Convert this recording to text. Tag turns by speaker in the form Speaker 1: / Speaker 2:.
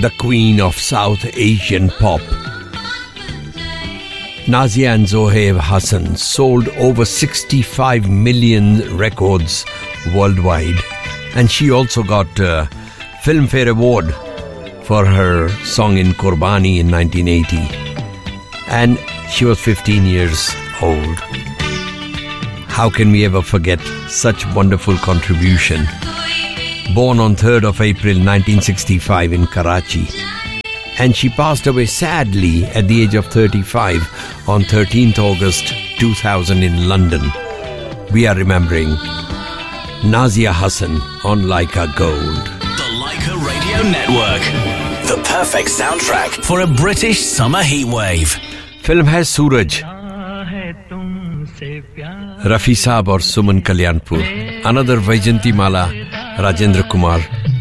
Speaker 1: the queen of South Asian pop. Nazia and Zohaib Hassan sold over 65 million records worldwide, and she also got a Filmfare Award for her song in Qurbani in 1980. And she was 15 years old. How can we ever forget such wonderful contribution? Born on 3rd of April 1965 in Karachi, and she passed away sadly at the age of 35 on 13th August 2000 in London. We are remembering Nazia Hassan on Laika Gold.
Speaker 2: The Laika Radio Network, the perfect soundtrack for a British summer heatwave.
Speaker 1: Film hai Suraj. Rafi Saab और Suman Kalyanpur. Another Vaijanti Mala, Rajendra Kumar.